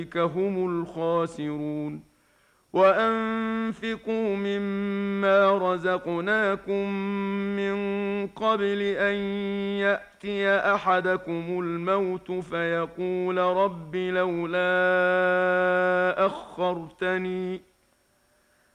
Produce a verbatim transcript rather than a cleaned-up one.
هم الخاسرون. وأنفقوا مما رزقناكم من قبل أن يأتي أحدكم الموت فيقول رب لولا أخرتني